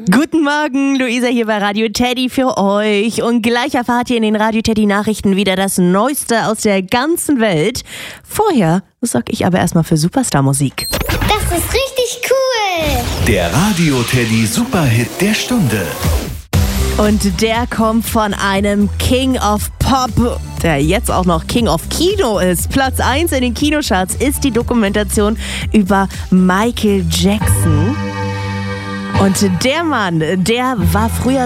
Guten Morgen, Luisa hier bei Radio Teddy für euch. Und gleich erfahrt ihr in den Radio Teddy Nachrichten wieder das Neueste aus der ganzen Welt. Vorher sorge ich aber erstmal für Superstar-Musik. Das ist richtig cool. Der Radio Teddy Superhit der Stunde. Und der kommt von einem King of Pop, der jetzt auch noch King of Kino ist. Platz 1 in den Kinocharts ist die Dokumentation über Michael Jackson. Und der Mann, der war früher